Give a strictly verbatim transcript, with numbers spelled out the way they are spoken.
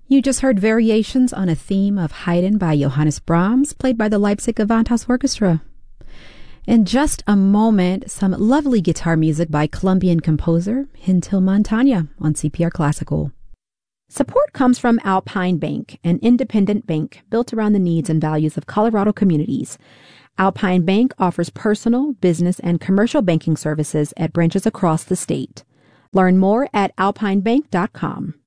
You just heard variations on a theme of Haydn by Johannes Brahms, played by the Leipzig Gewandhaus Orchestra. In just a moment, some lovely guitar music by Colombian composer Hintil Montagna on C P R Classical. Support comes from Alpine Bank, an independent bank built around the needs and values of Colorado communities. Alpine Bank offers personal, business, and commercial banking services at branches across the state. Learn more at alpine bank dot com.